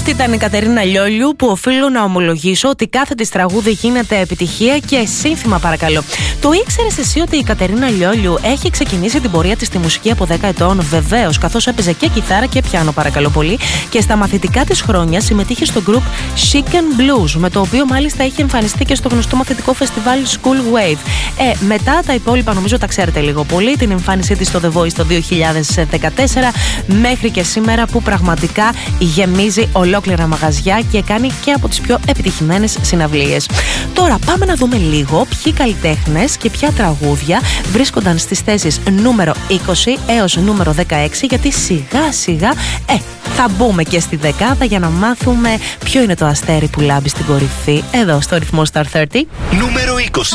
Αυτή ήταν η Κατερίνα Λιόλιου, που οφείλω να ομολογήσω ότι κάθε της τραγούδι γίνεται επιτυχία και σύνθημα, παρακαλώ. Το ήξερες εσύ ότι η Κατερίνα Λιόλιου έχει ξεκινήσει την πορεία της στη μουσική από 10 ετών? Βεβαίως, καθώς έπαιζε και κιθάρα και πιάνο, παρακαλώ πολύ. Και στα μαθητικά της χρόνια συμμετείχε στο group Chic and Blues, με το οποίο μάλιστα είχε εμφανιστεί και στο γνωστό μαθητικό φεστιβάλ School Wave. Μετά τα υπόλοιπα νομίζω τα ξέρετε λίγο πολύ. Την εμφάνισή της στο The Voice το 2014 μέχρι και σήμερα, που πραγματικά γεμίζει ολόκληρα μαγαζιά και κάνει και από τις πιο επιτυχημένες συναυλίες. Τώρα πάμε να δούμε λίγο ποιοι καλλιτέχνες και ποια τραγούδια βρίσκονταν στις θέσεις νούμερο 20 έως νούμερο 16, γιατί σιγά σιγά θα μπούμε και στη δεκάδα για να μάθουμε ποιο είναι το αστέρι που λάμπει στην κορυφή εδώ στο ρυθμό Star 30. Νούμερο 20.